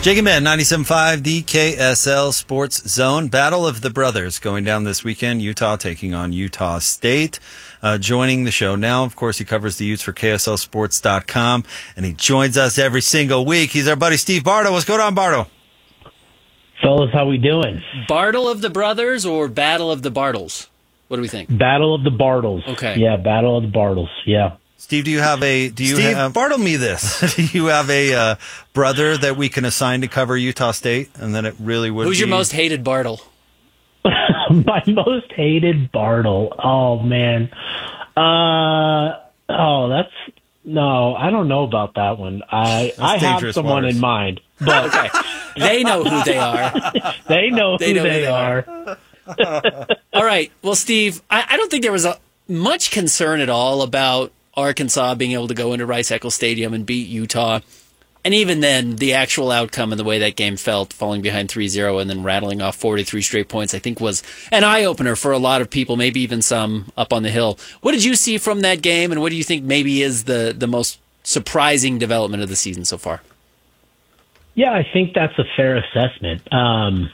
Jake and Ben, 97.5, the KSL Sports Zone. Battle of the Brothers going down this weekend. Utah taking on Utah State. Joining the show now, of course, he covers the Utes for KSLSports.com, and he joins us every single week. He's our buddy Steve Bardo. What's going on, Bardo? Fellas, how we doing? Battle of the Brothers or Battle of the Bartles? What do we think? Battle of the Bartles. Okay. Yeah, Battle of the Bartles. Yeah. Steve, Bartle me this. Do you have a brother that we can assign to cover Utah State? And then it really would Who's your most hated Bartle? My most hated Bartle. Oh, man. No, I don't know about that one. I have someone in mind. But okay. They know who they are. They know who they are. All right. Well, Steve, I don't think there was much concern at all about Arkansas being able to go into Rice-Eccles Stadium and beat Utah. And even then, the actual outcome and the way that game felt, falling behind 3-0 and then rattling off 43 straight points, I think was an eye-opener for a lot of people, maybe even some up on the Hill. What did you see from that game, and what do you think maybe is the most surprising development of the season so far? Yeah, I think that's a fair assessment. And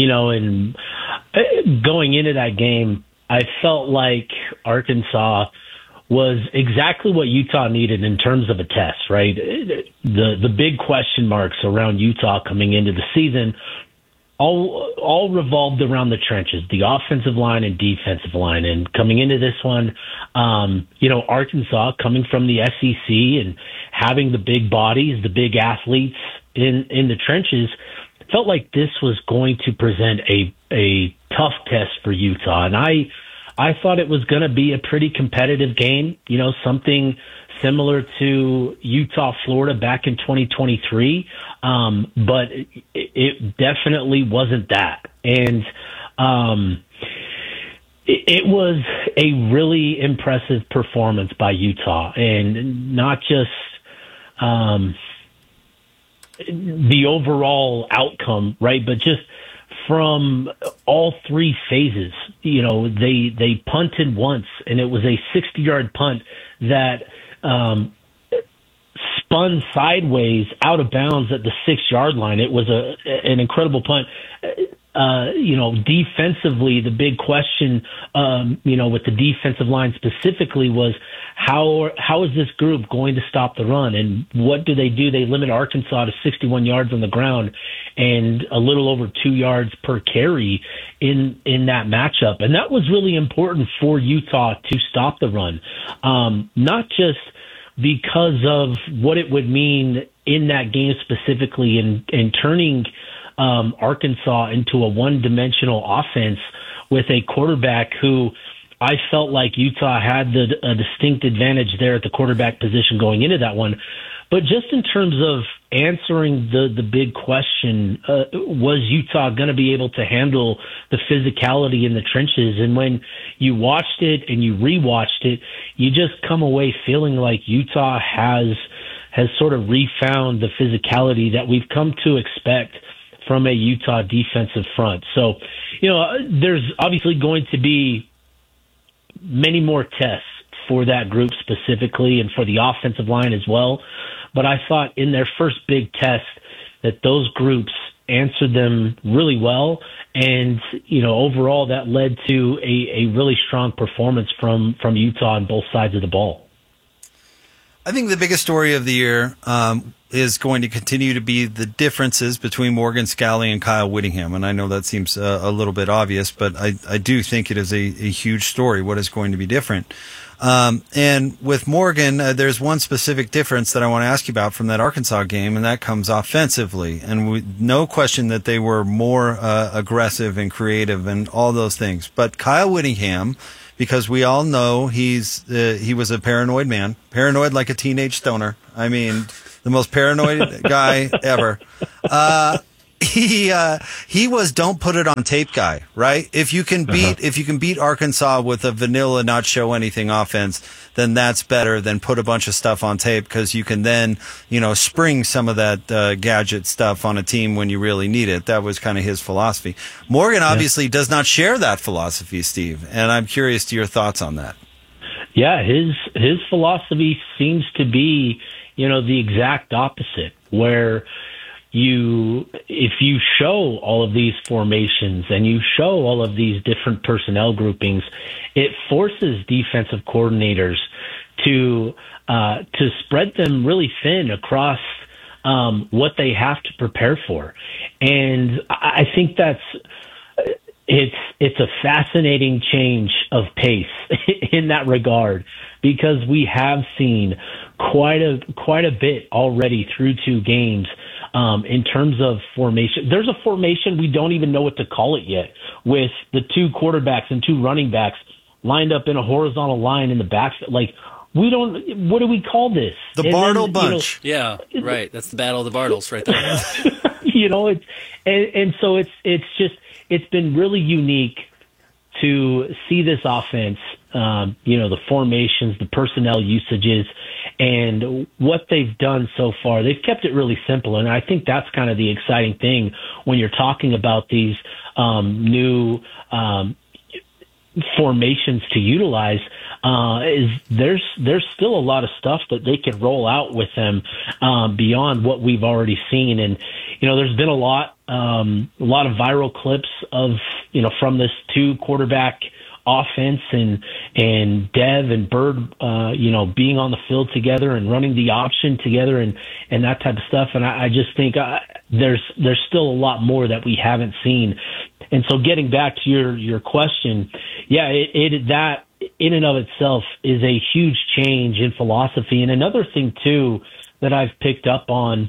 going into that game, I felt like Arkansas was exactly what Utah needed in terms of a test, right? The big question marks around Utah coming into the season all revolved around the trenches, the offensive line and defensive line. And coming into this one, Arkansas coming from the SEC and having the big bodies, the big athletes in the trenches, felt like this was going to present a tough test for Utah. And I thought it was going to be a pretty competitive game, something similar to Utah-Florida back in 2023. But it definitely wasn't that. And it was a really impressive performance by Utah, and not just the overall outcome, right? But just from all three phases, they punted once, and it was a 60-yard punt that spun sideways out of bounds at the 6-yard line. It was an incredible punt. Defensively, the big question, with the defensive line specifically was how is this group going to stop the run? And what do? They limit Arkansas to 61 yards on the ground and a little over 2 yards per carry in that matchup. And that was really important for Utah to stop the run. Not just because of what it would mean in that game specifically in turning Arkansas into a one-dimensional offense with a quarterback who I felt like Utah had a distinct advantage there at the quarterback position going into that one. But just in terms of answering the big question, was Utah going to be able to handle the physicality in the trenches? And when you watched it and you rewatched it, you just come away feeling like Utah has sort of refound the physicality that we've come to expect from a Utah defensive front. So, there's obviously going to be many more tests for that group specifically and for the offensive line as well. But I thought in their first big test that those groups answered them really well. And, overall that led to a really strong performance from Utah on both sides of the ball. I think the biggest story of the year is going to continue to be the differences between Morgan Scalley and Kyle Whittingham. And I know that seems a little bit obvious, but I do think it is a huge story, what is going to be different. And with Morgan, there's one specific difference that I want to ask you about from that Arkansas game, and that comes offensively. And no question that they were more aggressive and creative and all those things. But Kyle Whittingham, because we all know he was a paranoid man, paranoid like a teenage stoner. I mean, the most paranoid guy ever. He was don't put it on tape guy, right? If you can beat Arkansas with a vanilla not show anything offense, then that's better than put a bunch of stuff on tape, because you can then, spring some of that gadget stuff on a team when you really need it. That was kind of his philosophy. Morgan obviously does not share that philosophy, Steve, and I'm curious to your thoughts on that. Yeah, his philosophy seems to be, the exact opposite, where if you show all of these formations and you show all of these different personnel groupings, it forces defensive coordinators to spread them really thin across what they have to prepare for. And I think it's a fascinating change of pace in that regard, because we have seen quite a bit already through 2 games in terms of formation. There's a formation we don't even know what to call it yet, with the 2 quarterbacks and 2 running backs lined up in a horizontal line in the back. Like, what do we call this? The Bartle bunch. Yeah, right. That's the battle of the Bartles right there. So it's been really unique to see this offense, the formations, the personnel usages, and what they've done so far. They've kept it really simple, and I think that's kind of the exciting thing when you're talking about these new formations to utilize. Is there's still a lot of stuff that they can roll out with them beyond what we've already seen. And there's been a lot of viral clips of from this 2 quarterback offense, and Dev and Bird being on the field together and running the option together and that type of stuff. And I just think there's still a lot more that we haven't seen. And so getting back to your question, yeah, that in and of itself is a huge change in philosophy. And another thing too that I've picked up on,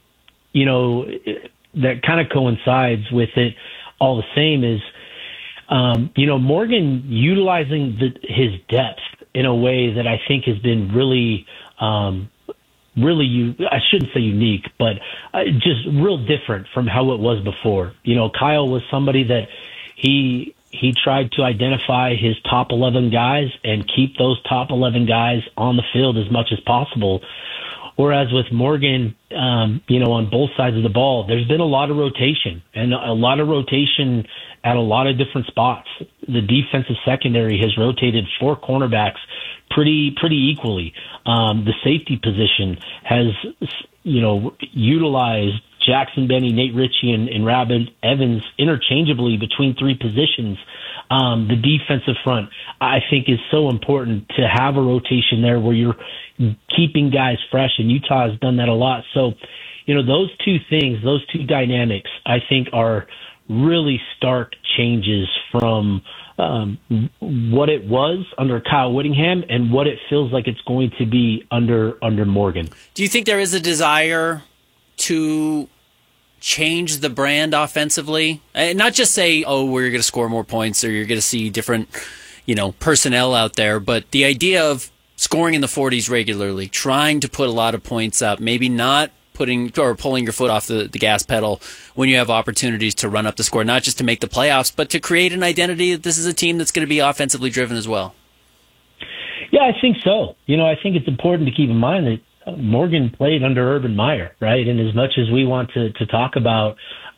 that kind of coincides with it all the same is, Morgan utilizing his depth in a way that I think has been really, I shouldn't say unique, but just real different from how it was before. Kyle was somebody that he tried to identify his top 11 guys and keep those top 11 guys on the field as much as possible. Whereas with Morgan, on both sides of the ball, there's been a lot of rotation and a lot of rotation at a lot of different spots. The defensive secondary has rotated 4 cornerbacks pretty equally. The safety position has, utilized Jackson Benny, Nate Ritchie, and Rabid Evans interchangeably between 3 positions. The defensive front, I think, is so important to have a rotation there where you're keeping guys fresh, and Utah has done that a lot. So, those 2 things, those 2 dynamics, I think are really stark changes from what it was under Kyle Whittingham and what it feels like it's going to be under Morgan. Do you think there is a desire to change the brand offensively? And not just say, we're going to score more points or you're going to see different, personnel out there, but the idea of scoring in the 40s regularly, trying to put a lot of points up, maybe not pulling your foot off the gas pedal when you have opportunities to run up the score, not just to make the playoffs, but to create an identity that this is a team that's going to be offensively driven as well. Yeah, I think so. I think it's important to keep in mind that Morgan played under Urban Meyer, right? And as much as we want to talk about,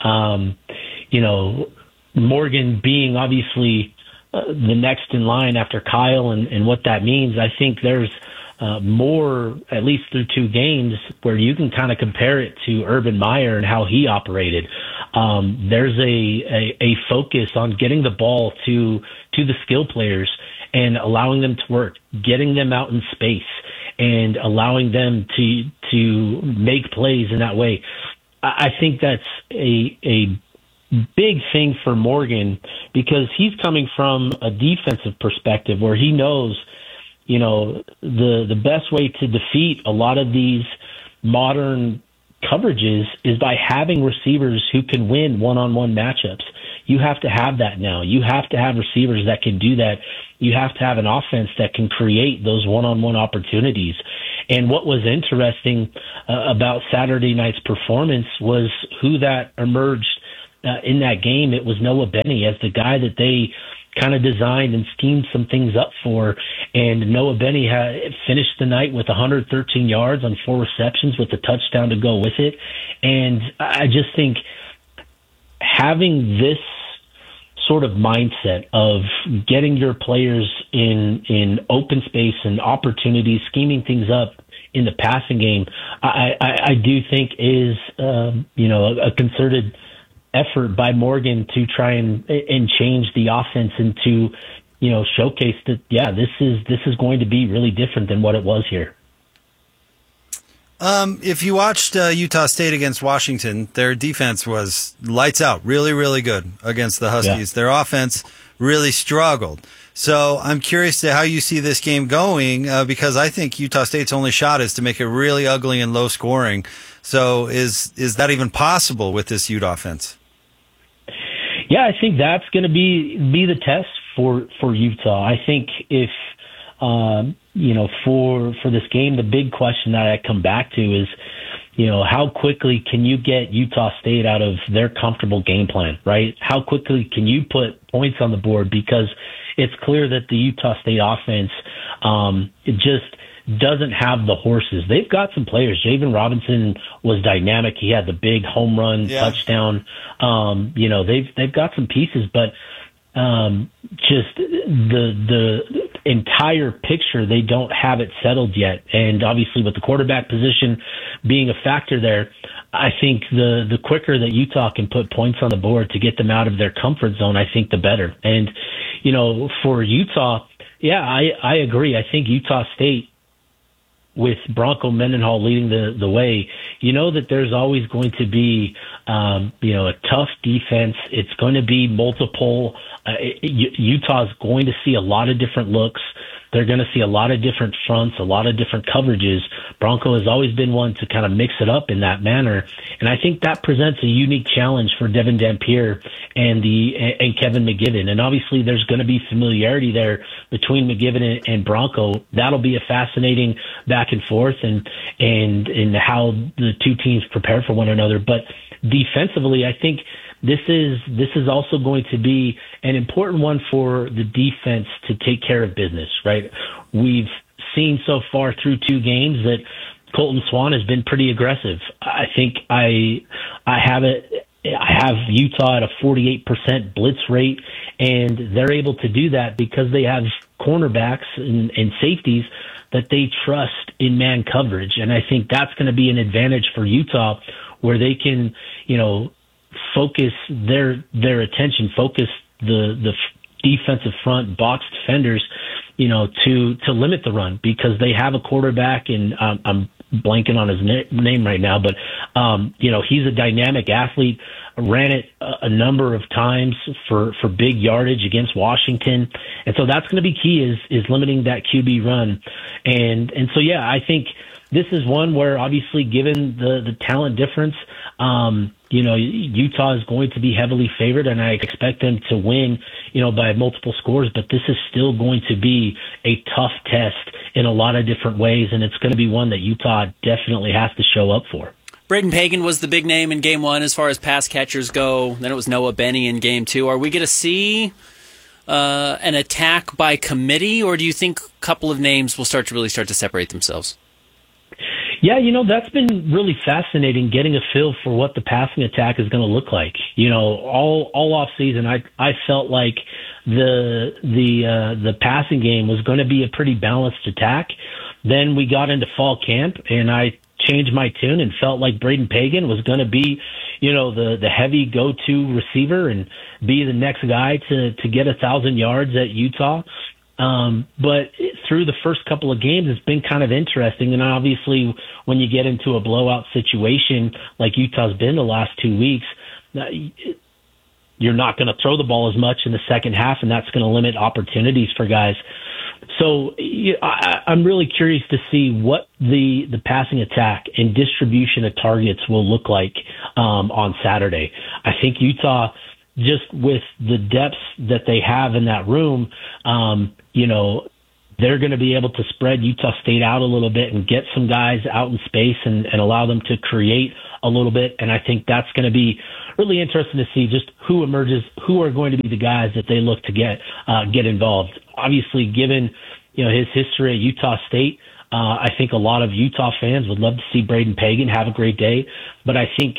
Morgan being obviously the next in line after Kyle and what that means, I think there's more, at least through 2 games, where you can kind of compare it to Urban Meyer and how he operated. There's a focus on getting the ball to the skill players and allowing them to work, getting them out in space, and allowing them to make plays in that way. I think that's a big thing for Morgan, because he's coming from a defensive perspective where he knows, the best way to defeat a lot of these modern coverages is by having receivers who can win one-on-one matchups. You have to have that now. You have to have receivers that can do that. You have to have an offense that can create those one-on-one opportunities. And what was interesting about Saturday night's performance was who that emerged in that game. It was Noah Benny as the guy that they kind of designed and schemed some things up for. And Noah Benny finished the night with 113 yards on 4 receptions with a touchdown to go with it. And I just think having this sort of mindset of getting your players in open space and opportunities, scheming things up in the passing game, I do think is a concerted effort by Morgan to try and change the offense and to showcase that this is going to be really different than what it was here. If you watched Utah State against Washington, their defense was lights out, really, really good against the Huskies. Yeah. Their offense really struggled. So I'm curious to how you see this game going, because I think Utah State's only shot is to make it really ugly and low scoring. So is that even possible with this Ute offense? Yeah, I think that's going to be the test for Utah. I think if for this game, the big question that I come back to is, how quickly can you get Utah State out of their comfortable game plan, right? How quickly can you put points on the board? Because it's clear that the Utah State offense, it just doesn't have the horses. They've got some players. Javen Robinson was dynamic. He had the big home run touchdown. They've got some pieces, but just the entire picture, they don't have it settled yet. And obviously with the quarterback position being a factor there, I think the quicker that Utah can put points on the board to get them out of their comfort zone, I think the better. And, for Utah, I agree. I think Utah State, with Bronco Mendenhall leading the way, that there's always going to be, a tough defense. It's going to be multiple. Utah's going to see a lot of different looks. They're going to see a lot of different fronts, a lot of different coverages. Bronco has always been one to kind of mix it up in that manner. And I think that presents a unique challenge for Devin Dampier and Kevin McGiven. And obviously there's going to be familiarity there between McGiven and Bronco. That'll be a fascinating back and forth and how the two teams prepare for one another. But defensively, I think this is also going to be an important one for the defense to take care of business, right? We've seen so far through two games that Colton Swan has been pretty aggressive. I think I have Utah at a 48% blitz rate, and they're able to do that because they have cornerbacks and safeties that they trust in man coverage. And I think that's going to be an advantage for Utah, where they can, focus their attention, focus the defensive front box defenders, to limit the run, because they have a quarterback, and I'm blanking on his name right now, but he's a dynamic athlete. Ran it a number of times for big yardage against Washington, and so that's going to be key is limiting that QB run, and so I think this is one where, obviously, given the talent difference, Utah is going to be heavily favored, and I expect them to win, by multiple scores. But this is still going to be a tough test in a lot of different ways, and it's going to be one that Utah definitely has to show up for. Braden Pagan was the big name in Game 1 as far as pass catchers go. Then it was Noah Benny in Game 2. Are we going to see an attack by committee, or do you think a couple of names will start to separate themselves? Yeah, that's been really fascinating, getting a feel for what the passing attack is going to look like. All off season, I felt like the passing game was going to be a pretty balanced attack. Then we got into fall camp, and I changed my tune and felt like Braden Pagan was going to be, the heavy go-to receiver and be the next guy to get 1,000 yards at Utah. But through the first couple of games, it's been kind of interesting. And obviously, when you get into a blowout situation like Utah's been the last 2 weeks, you're not going to throw the ball as much in the second half, and that's going to limit opportunities for guys. So I'm really curious to see what the passing attack and distribution of targets will look like on Saturday. I think Utah, just with the depth that they have in that room, they're going to be able to spread Utah State out a little bit and get some guys out in space and allow them to create a little bit. And I think that's going to be really interesting to see just who emerges, who are going to be the guys that they look to get involved. Obviously, given his history at Utah State, I think a lot of Utah fans would love to see Braden Pagan have a great day. But I think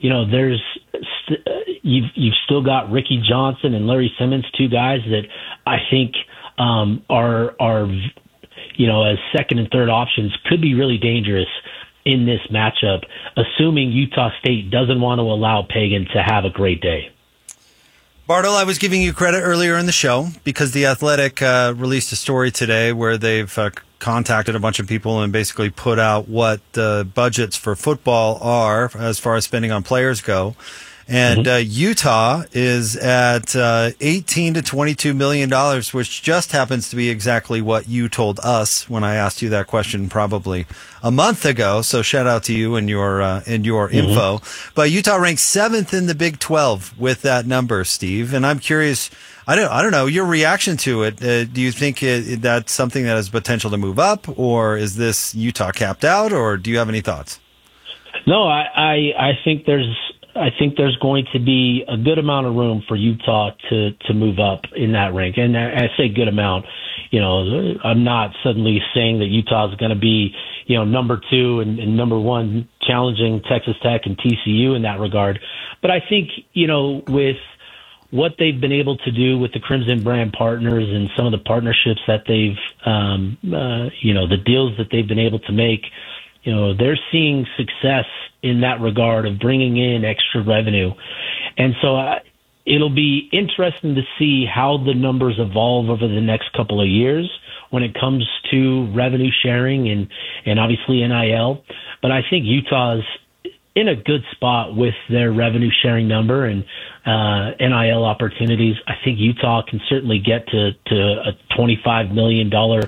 you've still got Ricky Johnson and Larry Simmons, two guys that I think are as second and third options could be really dangerous in this matchup, assuming Utah State doesn't want to allow Pagan to have a great day. Bartle, I was giving you credit earlier in the show because The Athletic released a story today where they've contacted a bunch of people and basically put out what budgets for football are as far as spending on players go. And Utah is at $18 to $22 million, which just happens to be exactly what you told us when I asked you that question probably a month ago. So shout out to you and your info. But Utah ranks 7th in the Big 12 with that number, Steve. And I'm curious, I don't know your reaction to it. Do you think that's something that has potential to move up, or is this Utah capped out, or do you have any thoughts? No, I think there's going to be a good amount of room for Utah to move up in that rank. And I say good amount, I'm not suddenly saying that Utah is going to be, number 2 and number 1 challenging Texas Tech and TCU in that regard. But I think, with what they've been able to do with the Crimson Brand partners and some of the partnerships that they've, the deals that they've been able to make, they're seeing success in that regard of bringing in extra revenue. And so it'll be interesting to see how the numbers evolve over the next couple of years when it comes to revenue sharing and obviously NIL. But I think Utah's in a good spot with their revenue sharing number and NIL opportunities. I think Utah can certainly get to a $25 million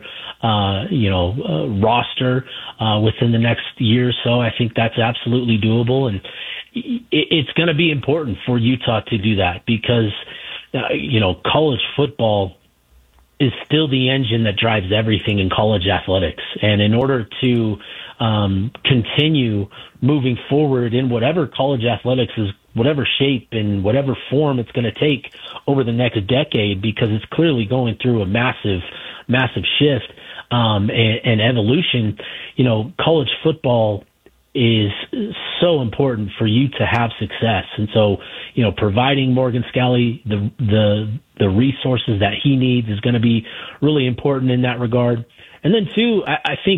roster within the next year or so. I think that's absolutely doable, and it's going to be important for Utah to do that because college football is still the engine that drives everything in college athletics, and in order to continue moving forward in whatever college athletics is, whatever shape and whatever form it's going to take over the next decade, because it's clearly going through a massive shift and evolution. College football is so important for you to have success. And so, providing Morgan Scalley the resources that he needs is going to be really important in that regard. And then too, I think,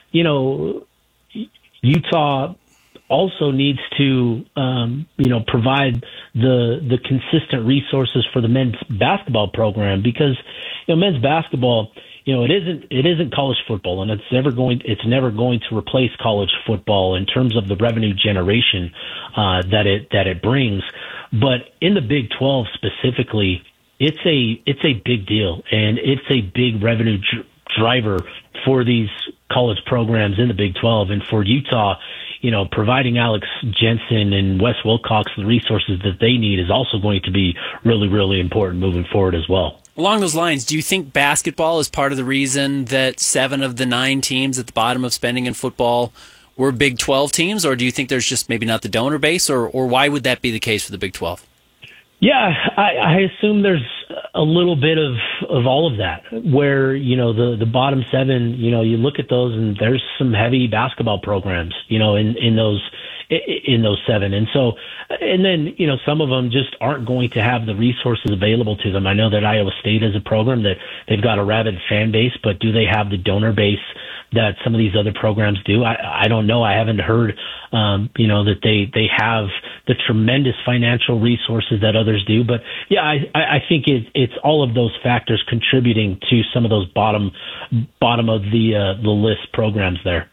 Utah also needs to, provide the consistent resources for the men's basketball program because, men's basketball, it isn't college football, and it's never going to replace college football in terms of the revenue generation that it brings. But in the Big 12 specifically, it's a big deal, and it's a big revenue driver for these college programs in the Big 12, and for Utah. Providing Alex Jensen and Wes Wilcox the resources that they need is also going to be really, really important moving forward as well. Along those lines, do you think basketball is part of the reason that 7 of the 9 teams at the bottom of spending in football were Big 12 teams, or do you think there's just maybe not the donor base, or why would that be the case for the Big 12? Yeah, I assume there's a little bit of all of that, where, the bottom 7, you look at those and there's some heavy basketball programs, in those 7. And so, and then, some of them just aren't going to have the resources available to them. I know that Iowa State is a program that they've got a rabid fan base, but do they have the donor base that some of these other programs do? I don't know. I haven't heard, that they have the tremendous financial resources that others do. But yeah, I think it's all of those factors contributing to some of those bottom of the list programs there.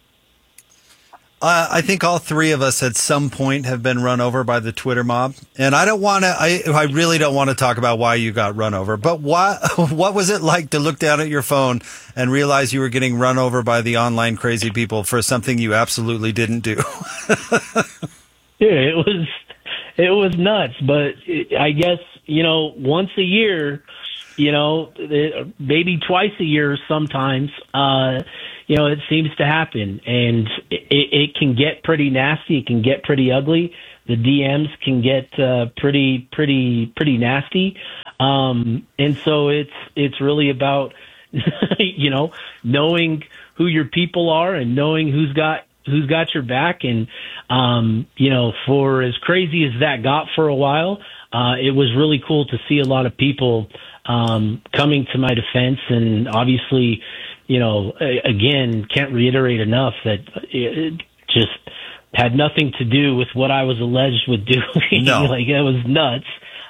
I think all 3 of us at some point have been run over by the Twitter mob, and I really don't want to talk about why you got run over. But what was it like to look down at your phone and realize you were getting run over by the online crazy people for something you absolutely didn't do? Yeah, it was nuts, but I guess once a year, maybe twice a year sometimes. It seems to happen, and it can get pretty nasty. It can get pretty ugly. The DMs can get pretty nasty. And so it's really about, knowing who your people are and knowing who's got your back. And, for as crazy as that got for a while, it was really cool to see a lot of people coming to my defense, and obviously, again, can't reiterate enough that it just had nothing to do with what I was alleged with doing. No. Like, it was nuts.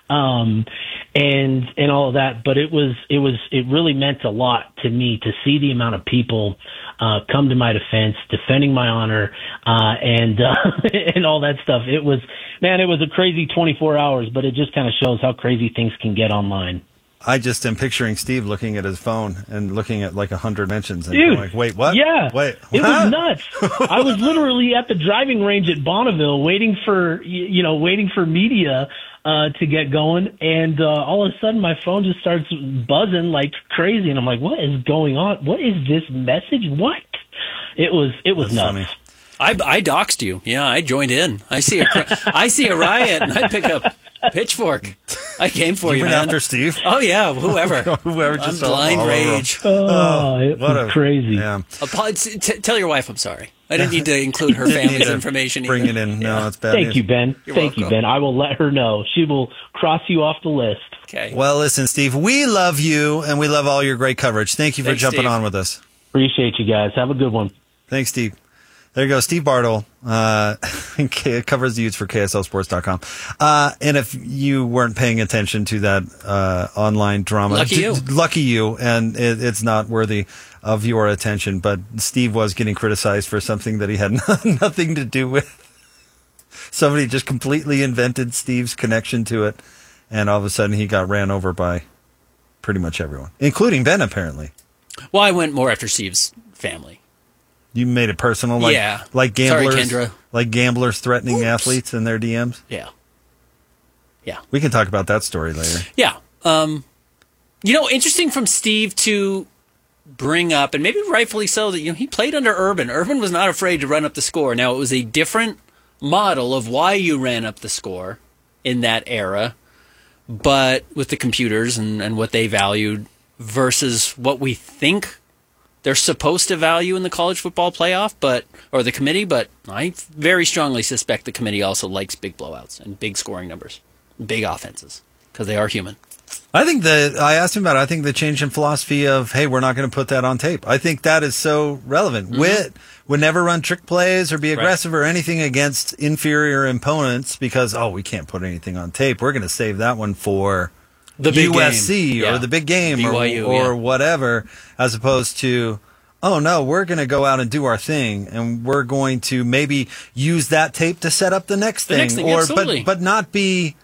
And all of that, but it really meant a lot to me to see the amount of people come to my defense, defending my honor, and and all that stuff. It was a crazy 24 hours, but it just kind of shows how crazy things can get online. I just am picturing Steve looking at his phone and looking at like 100 mentions and Dude, going, wait, what? Yeah. Wait, it what? was nuts. I was literally at the driving range at Bonneville waiting for media to get going, and all of a sudden my phone just starts buzzing like crazy, and I'm like, what is going on? What is this message? What? It was That's nuts. funny. I doxed you. Yeah, I joined in. I see a riot, and I pick up pitchfork. I came for you, went man. after Steve? Oh yeah, whoever. Whoever I'm just blind all over him. rage. It was crazy. Yeah. Tell your wife I'm sorry. I didn't need to include her family's information. Bring either. it in. No, it's bad Thank news. you, Ben. You're Thank you, welcome. Ben. I will let her know. She will cross you off the list. Okay. Well, listen, Steve, we love you, and we love all your great coverage. Thank you for Thanks, jumping Steve. on with us. Appreciate you guys. Have a good one. Thanks, Steve. There you go, Steve Bartle, covers the Utes for KSLSports.com. And if you weren't paying attention to that online drama, Lucky you. And it's not worthy of your attention. But Steve was getting criticized for something that he had nothing to do with. Somebody just completely invented Steve's connection to it, and all of a sudden he got ran over by pretty much everyone, including Ben, apparently. Well, I went more after Steve's family. You made it personal, like Sorry, gamblers, Kendra. like gamblers threatening athletes in their DMs. Yeah. We can talk about that story later. Yeah. Interesting from Steve to bring up, and maybe rightfully so, that he played under Urban. Urban was not afraid to run up the score. Now, it was a different model of why you ran up the score in that era, but with the computers and what they valued versus what we think they're supposed to value in the college football playoff, or the committee, but I very strongly suspect the committee also likes big blowouts and big scoring numbers, big offenses, because they are human. I think I asked him about it. I think the change in philosophy of, hey, we're not going to put that on tape. I think that is so relevant. Mm-hmm. Wit would never run trick plays or be aggressive or anything against inferior opponents because, we can't put anything on tape. We're going to save that one for The big USC game. or the big game BYU, or whatever, as opposed to, oh no, we're going to go out and do our thing, and we're going to maybe use that tape to set up the next thing, absolutely. but not be.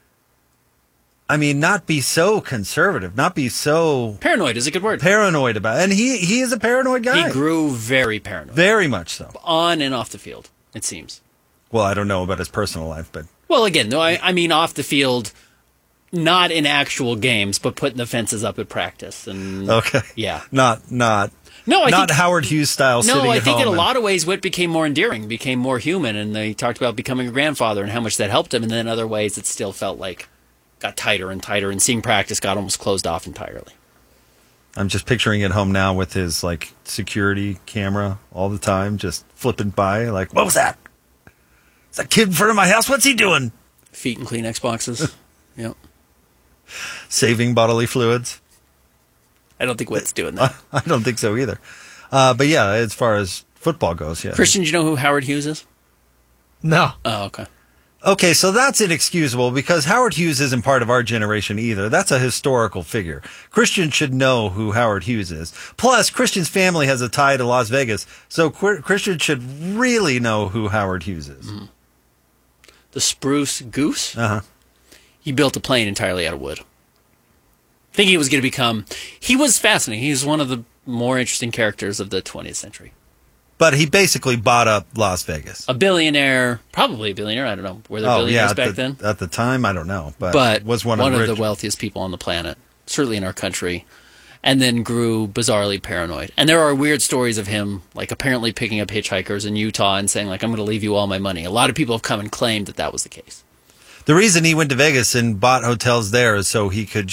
I mean, not be so conservative, not be so Paranoid is a good word. paranoid about it. And he is a paranoid guy. He grew very paranoid, Very much so. on and off the field, it seems. Well, I don't know about his personal life, but Well, again, no, I mean off the field, not in actual games, but putting the fences up at practice. And okay. Yeah. Not No, I not think, Howard Hughes style sitting No, I at think in home a lot of ways, Witt became more endearing, became more human, and they talked about becoming a grandfather and how much that helped him. And then in other ways, it still felt like got tighter and tighter, and seeing practice got almost closed off entirely. I'm just picturing at home now with his like security camera all the time, just flipping by, like, what was that? Is that kid in front of my house? What's he doing? Feet in Kleenex boxes. Yep. Saving bodily fluids. I don't think Witt's doing that. I don't think so either. But yeah, as far as football goes, yeah. Christian, do you know who Howard Hughes is? No. Oh, okay. Okay, so that's inexcusable because Howard Hughes isn't part of our generation either. That's a historical figure. Christian should know who Howard Hughes is. Plus, Christian's family has a tie to Las Vegas, so Christian should really know who Howard Hughes is. Mm-hmm. The Spruce Goose? Uh-huh. He built a plane entirely out of wood. I think he was going to become... He was fascinating. He was one of the more interesting characters of the 20th century. But he basically bought up Las Vegas. A billionaire, probably a billionaire, I don't know. Were there billionaires back then? At the time, I don't know. But was one of of the wealthiest people on the planet, certainly in our country, and then grew bizarrely paranoid. And there are weird stories of him, like apparently picking up hitchhikers in Utah and saying, like, I'm going to leave you all my money. A lot of people have come and claimed that that was the case. The reason he went to Vegas and bought hotels there is so he could